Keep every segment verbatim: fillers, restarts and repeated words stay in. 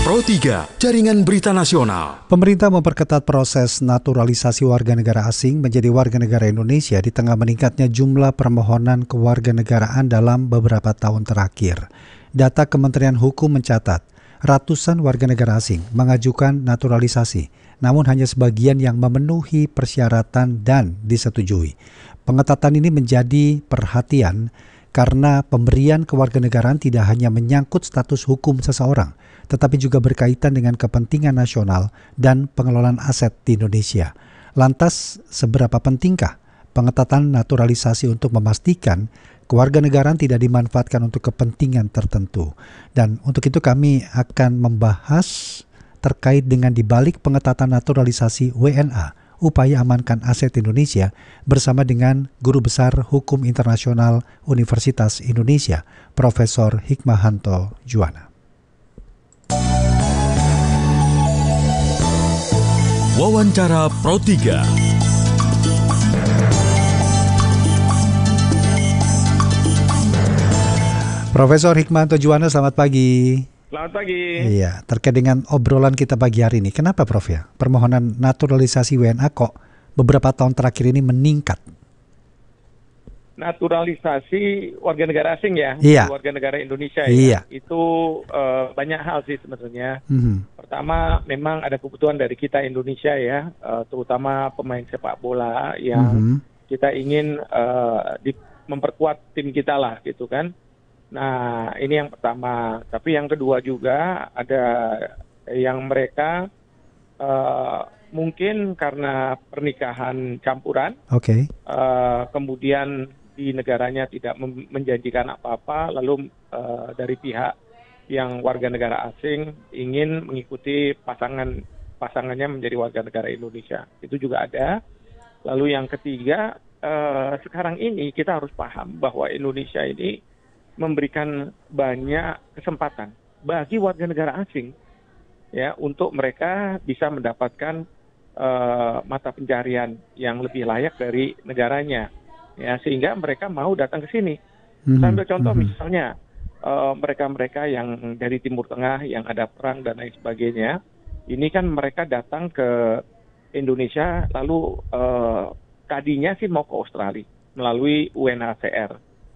Pro tiga, Jaringan Berita Nasional. Pemerintah memperketat proses naturalisasi warga negara asing menjadi warga negara Indonesia di tengah meningkatnya jumlah permohonan kewarganegaraan dalam beberapa tahun terakhir. Data Kementerian Hukum mencatat, ratusan warga negara asing mengajukan naturalisasi, namun hanya sebagian yang memenuhi persyaratan dan disetujui. Pengetatan ini menjadi perhatian karena pemberian kewarganegaraan tidak hanya menyangkut status hukum seseorang, tetapi juga berkaitan dengan kepentingan nasional dan pengelolaan aset di Indonesia. Lantas, seberapa pentingkah pengetatan naturalisasi untuk memastikan kewarganegaraan tidak dimanfaatkan untuk kepentingan tertentu? Dan untuk itu kami akan membahas terkait dengan dibalik pengetatan naturalisasi W N A, upaya amankan aset Indonesia, bersama dengan Guru Besar Hukum Internasional Universitas Indonesia, Profesor Hikmahanto Juwana. Wawancara Pro tiga. Profesor Hikmahanto Juwana, selamat pagi. Selamat pagi. Iya, terkait dengan obrolan kita pagi hari ini, kenapa Prof ya permohonan naturalisasi W N A kok beberapa tahun terakhir ini meningkat? Naturalisasi warga negara asing ya, iya. warga negara Indonesia iya. ya, itu uh, banyak hal sih sebenarnya. Mm-hmm. Pertama, memang ada kebutuhan dari kita Indonesia ya, uh, terutama pemain sepak bola yang mm-hmm. kita ingin uh, di, memperkuat tim kita lah gitu kan. Nah, ini yang pertama. Tapi yang kedua juga ada yang mereka uh, mungkin karena pernikahan campuran, okay. uh, kemudian di negaranya tidak mem- menjanjikan apa-apa, lalu uh, dari pihak yang warga negara asing ingin mengikuti pasangan pasangannya menjadi warga negara Indonesia. Itu juga ada. Lalu yang ketiga, uh, sekarang ini kita harus paham bahwa Indonesia ini memberikan banyak kesempatan bagi warga negara asing ya untuk mereka bisa mendapatkan uh, mata pencarian yang lebih layak dari negaranya ya, sehingga mereka mau datang ke sini. Mm-hmm. Saya ambil contoh mm-hmm. misalnya uh, mereka-mereka yang dari Timur Tengah yang ada perang dan lain sebagainya, ini kan mereka datang ke Indonesia lalu uh, tadinya sih mau ke Australia melalui U N H C R.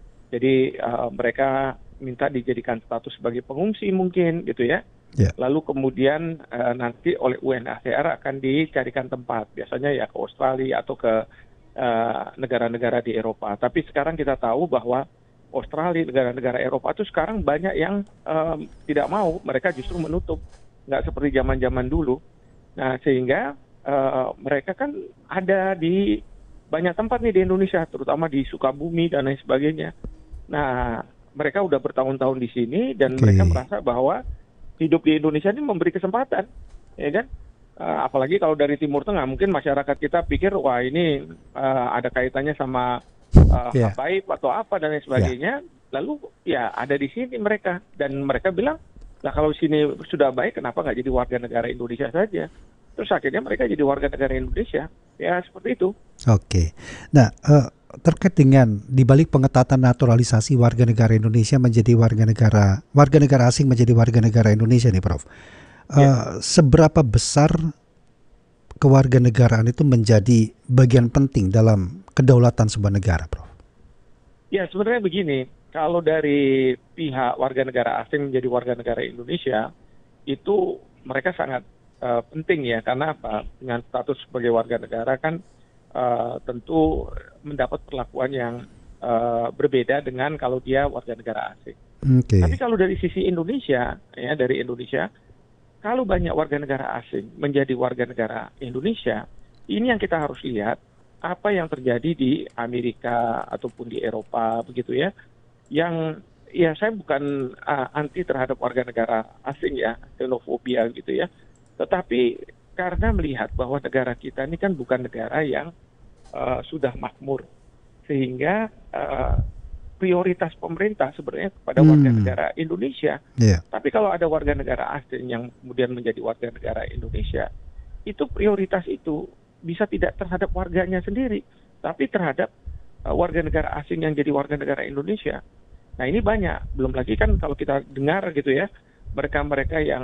Jadi uh, mereka minta dijadikan status sebagai pengungsi mungkin gitu ya. Yeah. Lalu kemudian uh, nanti oleh U N H C R akan dicarikan tempat, biasanya ya ke Australia atau ke uh, negara-negara di Eropa. Tapi sekarang kita tahu bahwa Australia, negara-negara Eropa itu sekarang banyak yang um, tidak mau, mereka justru menutup, nggak seperti zaman-zaman dulu. Nah sehingga uh, mereka kan ada di banyak tempat nih di Indonesia, terutama di Sukabumi dan lain sebagainya. Nah, mereka udah bertahun-tahun di sini dan okay. mereka merasa bahwa hidup di Indonesia ini memberi kesempatan, ya kan? Uh, apalagi kalau dari Timur Tengah, mungkin masyarakat kita pikir wah ini uh, ada kaitannya sama uh, yeah. habaib atau apa dan lain sebagainya. Yeah. Lalu ya ada di sini mereka dan mereka bilang, lah kalau sini sudah baik, kenapa nggak jadi warga negara Indonesia saja? Terus akhirnya mereka jadi warga negara Indonesia, ya seperti itu. Oke, nah uh, terkait dengan dibalik pengetatan naturalisasi warga negara Indonesia menjadi warga negara warga negara asing menjadi warga negara Indonesia nih, Prof. Uh, ya. Seberapa besar kewarganegaraan itu menjadi bagian penting dalam kedaulatan sebuah negara, Prof? Ya sebenarnya begini, kalau dari pihak warga negara asing menjadi warga negara Indonesia itu mereka sangat Uh, penting ya, karena apa? Dengan status sebagai warga negara kan uh, tentu mendapat perlakuan yang uh, berbeda dengan kalau dia warga negara asing. Okay. Tapi kalau dari sisi Indonesia, ya dari Indonesia, kalau banyak warga negara asing menjadi warga negara Indonesia, ini yang kita harus lihat apa yang terjadi di Amerika ataupun di Eropa begitu ya, yang ya saya bukan uh, anti terhadap warga negara asing ya, xenofobia gitu ya. Tetapi karena melihat bahwa negara kita ini kan bukan negara yang uh, sudah makmur, sehingga uh, prioritas pemerintah sebenarnya kepada hmm. warga negara Indonesia. Yeah. Tapi kalau ada warga negara asing yang kemudian menjadi warga negara Indonesia, itu prioritas itu bisa tidak terhadap warganya sendiri, tapi terhadap uh, warga negara asing yang jadi warga negara Indonesia. Nah ini banyak, belum lagi kan kalau kita dengar gitu ya, mereka-mereka yang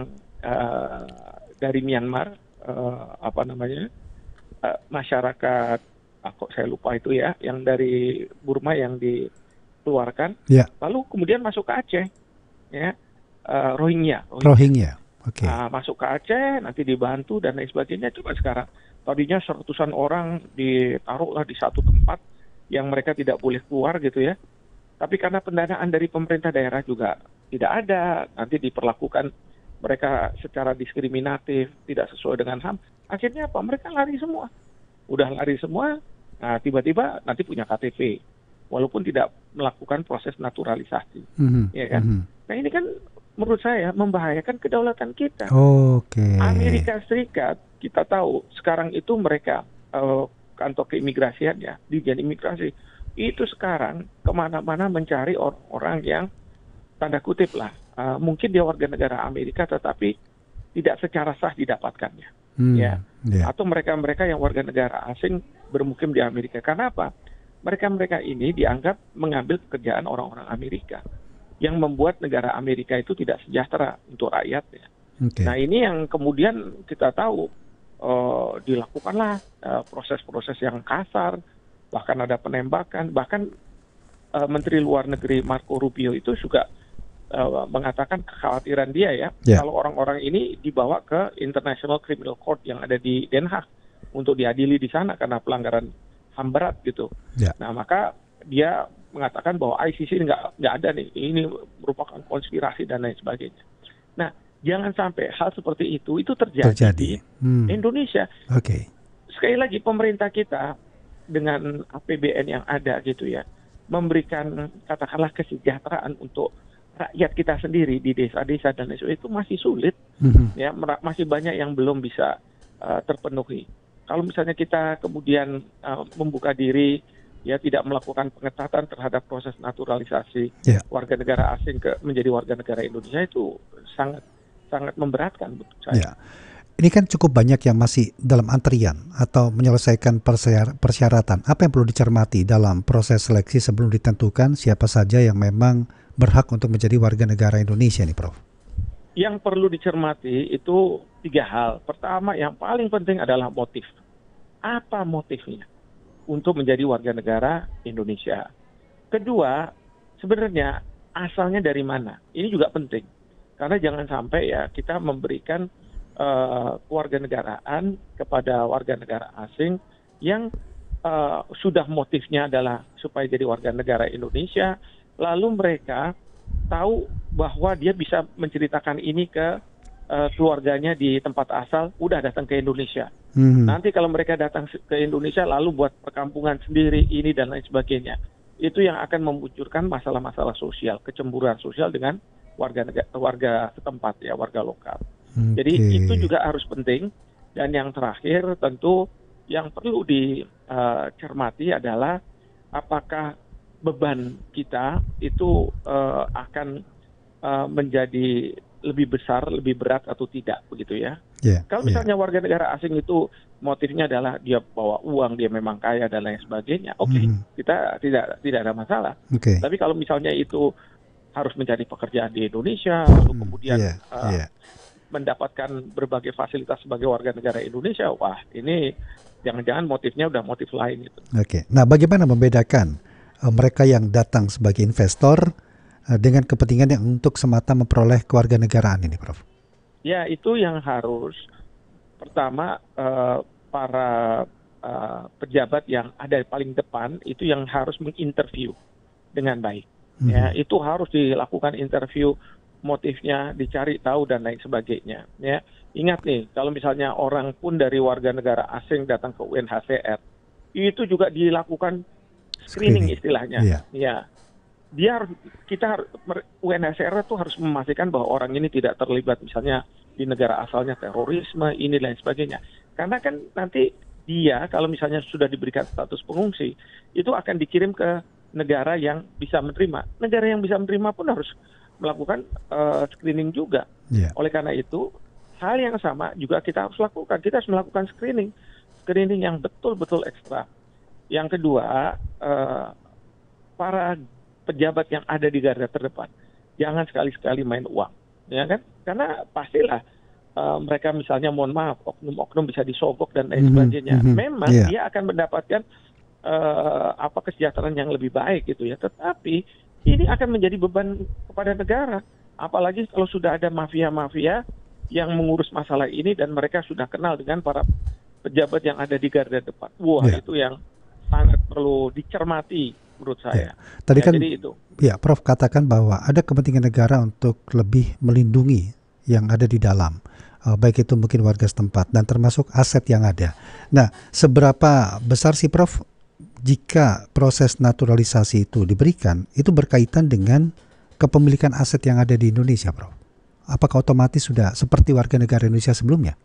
uh, dari Myanmar, uh, apa namanya, uh, masyarakat, ah, kok saya lupa itu ya, yang dari Burma yang dikeluarkan, Ya, lalu kemudian masuk ke Aceh, ya, uh, Rohingya, Rohingya. Rohingya. Oke. Ah, masuk ke Aceh, nanti dibantu dan lain sebagainya. Coba sekarang, tadinya seratusan orang ditaruhlah di satu tempat yang mereka tidak boleh keluar gitu ya. Tapi karena pendanaan dari pemerintah daerah juga tidak ada, nanti diperlakukan mereka secara diskriminatif, tidak sesuai dengan H A M. Akhirnya apa? Mereka lari semua. Udah lari semua, nah tiba-tiba nanti punya K T P. Walaupun tidak melakukan proses naturalisasi. Mhm, Ya kan? mhm. Nah ini kan menurut saya membahayakan kedaulatan kita. Oke. Amerika Serikat, kita tahu sekarang itu mereka, eh, kantor keimigrasiannya, Dirjen Imigrasi, itu sekarang kemana-mana mencari orang-orang yang tanda kutip lah, eh, mungkin dia warga negara Amerika tetapi tidak secara sah didapatkannya, Hmm, ya. ya. Atau mereka-mereka yang warga negara asing bermukim di Amerika. Karena apa? Mereka-mereka ini dianggap mengambil pekerjaan orang-orang Amerika, yang membuat negara Amerika itu tidak sejahtera untuk rakyatnya. Oke. Nah ini yang kemudian kita tahu uh, dilakukanlah uh, proses-proses yang kasar, bahkan ada penembakan, bahkan uh, Menteri Luar Negeri Marco Rubio itu juga uh, mengatakan kekhawatiran dia ya, Ya. kalau orang-orang ini dibawa ke International Criminal Court yang ada di Den Haag untuk diadili di sana karena pelanggaran H A M berat gitu. Ya. Nah maka dia mengatakan bahwa I C C nggak nggak ada nih, ini merupakan konspirasi dan lain sebagainya. Nah, jangan sampai hal seperti itu itu terjadi, Terjadi. di Hmm. Indonesia. Oke. Sekali lagi pemerintah kita dengan A P B N yang ada gitu ya, memberikan katakanlah kesejahteraan untuk rakyat kita sendiri di desa-desa dan lain sebagainya itu masih sulit, Mhm. ya mer- masih banyak yang belum bisa uh, terpenuhi. Kalau misalnya kita kemudian uh, membuka diri, ya tidak melakukan pengetatan terhadap proses naturalisasi Ya. warga negara asing ke menjadi warga negara Indonesia itu sangat sangat memberatkan menurut saya. Ya. Ini kan cukup banyak yang masih dalam antrian atau menyelesaikan persyar- persyaratan. Apa yang perlu dicermati dalam proses seleksi sebelum ditentukan siapa saja yang memang berhak untuk menjadi warga negara Indonesia nih, Prof? Yang perlu dicermati itu tiga hal. Pertama, yang paling penting adalah motif. Apa motifnya untuk menjadi warga negara Indonesia? Kedua, sebenarnya asalnya dari mana? Ini juga penting. Karena jangan sampai ya kita memberikan uh, kewarganegaraan kepada warga negara asing yang uh, sudah motifnya adalah supaya jadi warga negara Indonesia, lalu mereka tahu bahwa dia bisa menceritakan ini ke uh, keluarganya di tempat asal, udah datang ke Indonesia. Mhm. Nanti kalau mereka datang ke Indonesia lalu buat perkampungan sendiri ini dan lain sebagainya, itu yang akan memunculkan masalah-masalah sosial, kecemburuan sosial dengan warga negara, warga setempat ya, warga lokal. Oke. Jadi itu juga harus penting. Dan yang terakhir tentu yang perlu dicermati adalah apakah beban kita itu uh, akan uh, menjadi lebih besar, lebih berat atau tidak begitu ya. Ya, Kalau ya. misalnya warga negara asing itu motifnya adalah dia bawa uang, dia memang kaya dan lain sebagainya, oke, Mhm. kita tidak tidak ada masalah. Oke. Tapi kalau misalnya itu harus mencari pekerjaan di Indonesia, lalu Hmm, kemudian iya, uh, iya. mendapatkan berbagai fasilitas sebagai warga negara Indonesia, wah ini jangan-jangan motifnya udah motif lain gitu. Oke. Nah, bagaimana membedakan eh, mereka yang datang sebagai investor eh, dengan kepentingan yang untuk semata memperoleh kewarganegaraan ini, Prof? Ya itu yang harus pertama eh, para eh, pejabat yang ada di paling depan itu yang harus menginterview dengan baik. Mhm. Ya itu harus dilakukan interview, motifnya dicari tahu dan lain sebagainya. Ya ingat nih kalau misalnya orang pun dari warga negara asing datang ke U N H C R itu juga dilakukan screening, Screening. istilahnya. Iya. Ya dia harus kita harus U N H C R itu harus memastikan bahwa orang ini tidak terlibat misalnya di negara asalnya terorisme ini dan lain sebagainya. Karena kan nanti dia kalau misalnya sudah diberikan status pengungsi itu akan dikirim ke negara yang bisa menerima. Negara yang bisa menerima pun harus melakukan uh, screening juga. Iya. Oleh karena itu hal yang sama juga kita harus lakukan. Kita harus melakukan screening, screening yang betul-betul ekstra. Yang kedua, uh, para pejabat yang ada di garda terdepan jangan sekali-sekali main uang, ya kan? Karena pastilah uh, mereka misalnya mohon maaf oknum-oknum bisa disogok dan lain Mhm, sebagainya, mhm, memang iya. dia akan mendapatkan uh, apa kesejahteraan yang lebih baik gitu ya. Tetapi ini akan menjadi beban kepada negara, apalagi kalau sudah ada mafia-mafia yang mengurus masalah ini dan mereka sudah kenal dengan para pejabat yang ada di garda depan. Wah, Iya, itu yang sangat perlu dicermati menurut iya. saya. Tadi Ya, kan jadi itu. ya Prof katakan bahwa ada kepentingan negara untuk lebih melindungi yang ada di dalam, eh, baik itu mungkin warga setempat dan termasuk aset yang ada. Nah, seberapa besar sih Prof jika proses naturalisasi itu diberikan, itu berkaitan dengan kepemilikan aset yang ada di Indonesia, Prof? Apakah otomatis sudah seperti warga negara Indonesia sebelumnya?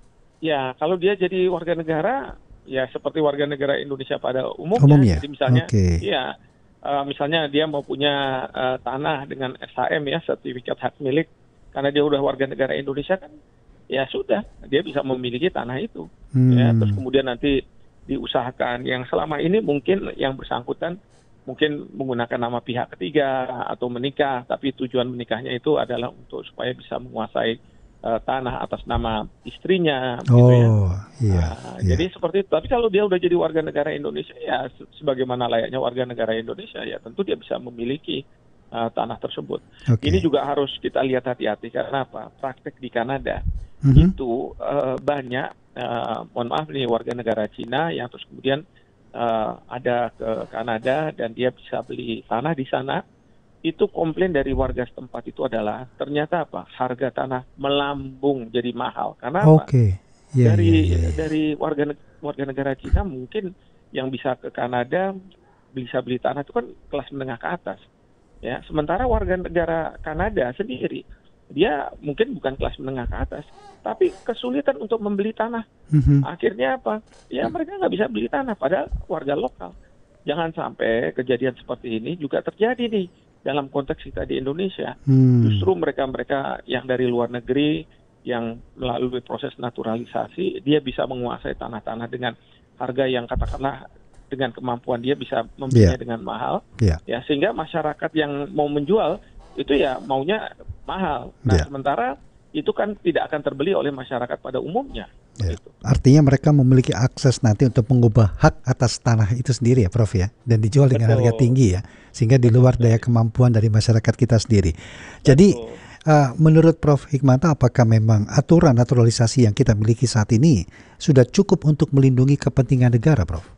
Ya, kalau dia jadi warga negara, ya seperti warga negara Indonesia pada umumnya. Umumnya, Jadi misalnya, oke. ya eh, misalnya dia mau punya eh, tanah dengan S H M ya, sertifikat hak milik, karena dia udah warga negara Indonesia kan, ya sudah, dia bisa memiliki tanah itu. Ya, terus Hmm, kemudian nanti diusahakan yang selama ini mungkin yang bersangkutan mungkin menggunakan nama pihak ketiga atau menikah, tapi tujuan menikahnya itu adalah untuk supaya bisa menguasai eh, tanah atas nama istrinya, begitu ya. oh iya, Ah, iya, jadi seperti itu. Tapi kalau dia udah jadi warga negara Indonesia, ya se- sebagaimana layaknya warga negara Indonesia, ya tentu dia bisa memiliki ah, tanah tersebut. Ini oke. juga harus kita lihat hati-hati karena apa? Praktek di Kanada Mhm. itu eh, banyak, eh, mohon maaf nih warga negara Cina yang terus kemudian eh, ada ke Kanada dan dia bisa beli tanah di sana. Itu komplain dari warga setempat itu adalah ternyata apa? Harga tanah melambung jadi mahal. Karena apa? Oke, iya, iya, dari iya, iya. dari warga neg- warga negara Cina mungkin yang bisa ke Kanada bisa beli tanah itu kan kelas menengah ke atas ya, sementara warga negara Kanada sendiri dia mungkin bukan kelas menengah ke atas tapi kesulitan untuk membeli tanah. Mhm. Akhirnya apa, ya mereka nggak bisa beli tanah padahal warga lokal. Jangan sampai kejadian seperti ini juga terjadi nih dalam konteks kita di Indonesia. Hmm, Justru mereka-mereka yang dari luar negeri yang melalui proses naturalisasi, dia bisa menguasai tanah-tanah dengan harga yang katakanlah dengan kemampuan dia bisa membelinya iya, dengan mahal, iya, ya sehingga masyarakat yang mau menjual itu ya maunya mahal. Nah, iya. sementara itu kan tidak akan terbeli oleh masyarakat pada umumnya, Ya. begitu. Artinya mereka memiliki akses nanti untuk mengubah hak atas tanah itu sendiri ya Prof ya, dan dijual dengan harga Betul, tinggi ya, sehingga di betul luar daya sekali. kemampuan dari masyarakat kita sendiri. Jadi Betul. uh, menurut Prof Hikmanto, apakah memang aturan naturalisasi yang kita miliki saat ini sudah cukup untuk melindungi kepentingan negara, Prof?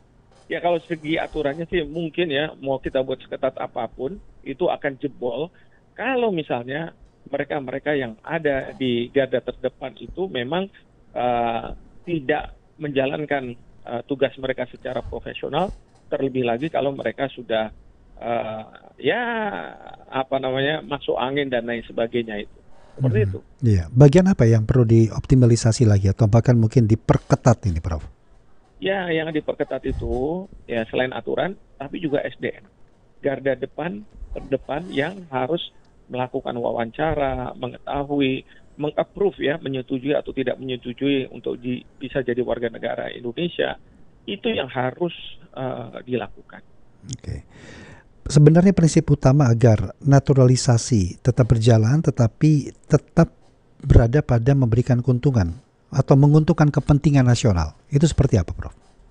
Ya kalau segi aturannya sih mungkin ya mau kita buat seketat apapun itu akan jebol kalau misalnya mereka-mereka yang ada di garda terdepan itu memang uh, tidak menjalankan uh, tugas mereka secara profesional, terlebih lagi kalau mereka sudah uh, ya apa namanya masuk angin dan lain sebagainya itu. Seperti Mhm. itu. Iya. Bagian apa yang perlu dioptimalisasi lagi atau bahkan mungkin diperketat ini, Prof? Ya, yang diperketat itu ya selain aturan, tapi juga S D M. Garda depan terdepan yang harus melakukan wawancara, mengetahui, mengapprove ya, menyetujui atau tidak menyetujui untuk di, bisa jadi warga negara Indonesia, itu yang harus uh, dilakukan. Oke. Sebenarnya prinsip utama agar naturalisasi tetap berjalan tetapi tetap berada pada memberikan keuntungan atau menguntungkan kepentingan nasional. Itu seperti apa, Prof?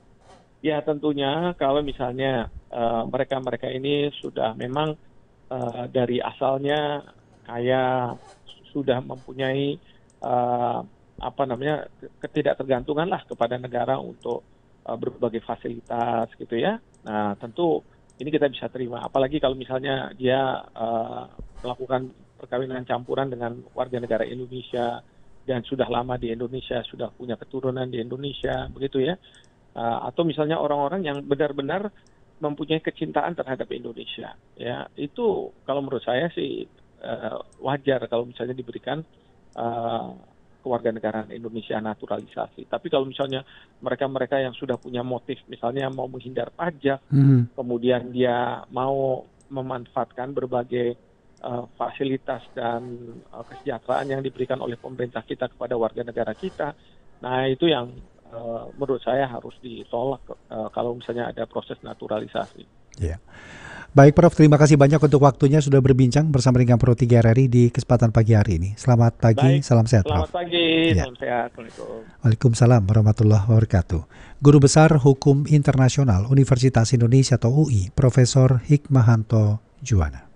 Ya tentunya kalau misalnya uh, mereka-mereka ini sudah memang uh, dari asalnya kaya, sudah mempunyai uh, apa namanya ketidaktergantungan lah kepada negara untuk uh, berbagai fasilitas gitu ya. Nah tentu ini kita bisa terima. Apalagi kalau misalnya dia uh, melakukan perkawinan campuran dengan warga negara Indonesia dan sudah lama di Indonesia, sudah punya keturunan di Indonesia, begitu ya. Uh, atau misalnya orang-orang yang benar-benar mempunyai kecintaan terhadap Indonesia, ya itu kalau menurut saya sih uh, wajar kalau misalnya diberikan uh, kewarganegaraan Indonesia naturalisasi. Tapi kalau misalnya mereka-mereka yang sudah punya motif, misalnya mau menghindar pajak, Hmm. kemudian dia mau memanfaatkan berbagai uh, fasilitas dan uh, kesejahteraan yang diberikan oleh pemerintah kita kepada warga negara kita, nah itu yang Uh, menurut saya harus ditolak uh, kalau misalnya ada proses naturalisasi. Ya. Baik Prof, terima kasih banyak untuk waktunya sudah berbincang bersama dengan Pro tiga R R I di kesempatan pagi hari ini. Selamat pagi, Baik. salam sehat Selamat Prof. pagi, Ya. salam sehat. Assalamualaikum. Waalaikumsalam warahmatullahi wabarakatuh. Guru Besar Hukum Internasional Universitas Indonesia atau U I, Profesor Hikmahanto Juwana.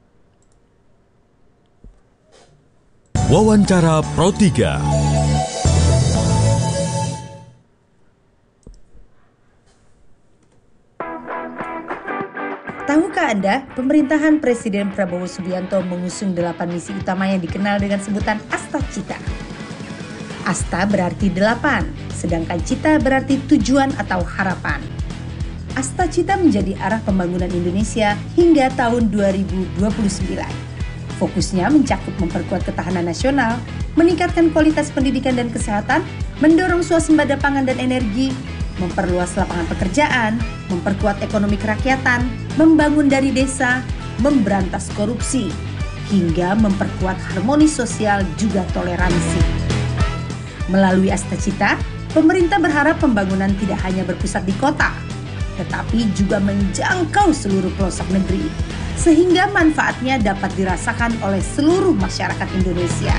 Wawancara Pro tiga. Tahukah Anda, pemerintahan Presiden Prabowo Subianto mengusung delapan misi utama yang dikenal dengan sebutan Asta Cita. Asta berarti delapan, sedangkan Cita berarti tujuan atau harapan. Asta Cita menjadi arah pembangunan Indonesia hingga tahun dua ribu dua puluh sembilan. Fokusnya mencakup memperkuat ketahanan nasional, meningkatkan kualitas pendidikan dan kesehatan, mendorong swasembada pangan dan energi, memperluas lapangan pekerjaan, memperkuat ekonomi kerakyatan, membangun dari desa, memberantas korupsi, hingga memperkuat harmoni sosial juga toleransi. Melalui Asta Cita, pemerintah berharap pembangunan tidak hanya berpusat di kota, tetapi juga menjangkau seluruh pelosok negeri, sehingga manfaatnya dapat dirasakan oleh seluruh masyarakat Indonesia.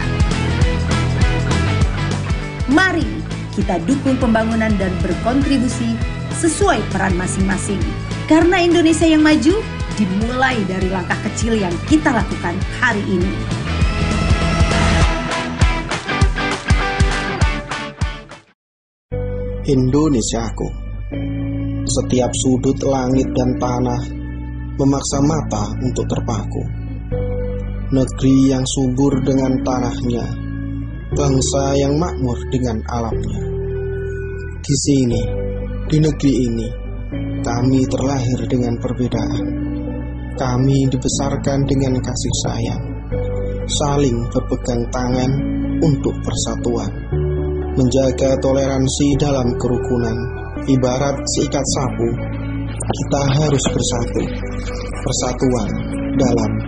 Mari kita dukung pembangunan dan berkontribusi sesuai peran masing-masing. Karena Indonesia yang maju dimulai dari langkah kecil yang kita lakukan hari ini. Indonesiaku, setiap sudut langit dan tanah memaksa mata untuk terpaku. Negeri yang subur dengan tanahnya, bangsa yang makmur dengan alamnya. Di sini, di negeri ini, kami terlahir dengan perbedaan. Kami dibesarkan dengan kasih sayang, saling berpegang tangan untuk persatuan. Menjaga toleransi dalam kerukunan, ibarat seikat sapu, kita harus bersatu. Persatuan dalam